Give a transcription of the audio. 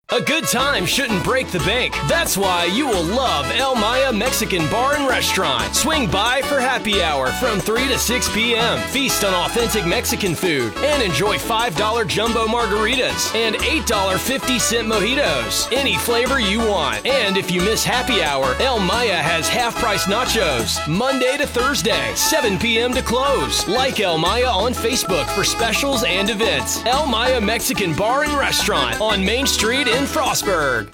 A good time shouldn't break the bank. That's why you will love El Maya Mexican Bar and Restaurant. Swing by for happy hour from 3 to 6 p.m. Feast on authentic Mexican food and enjoy $5 jumbo margaritas and $8.50 mojitos. Any flavor you want. And if you miss happy hour, El Maya has half-price nachos. Monday to Thursday, 7 p.m. to close. Like El Maya on Facebook for specials and events. El Maya Mexican Bar and Restaurant on Main Street in Frostburg.